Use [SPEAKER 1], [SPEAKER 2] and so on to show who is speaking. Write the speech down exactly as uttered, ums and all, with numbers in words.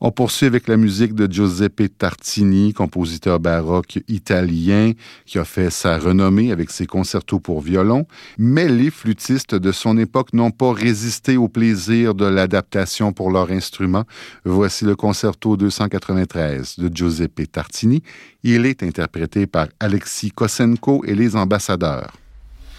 [SPEAKER 1] On poursuit avec la musique de Giuseppe Tartini, compositeur baroque italien qui a fait sa renommée avec ses concertos pour violon, mais les flûtistes de son époque n'ont pas résisté au plaisir de l'adaptation pour leur instrument. Voici le concerto deux cent quatre-vingt-treize de Giuseppe Tartini. Il est interprété par Alexis Kossenko et les Ambassadeurs.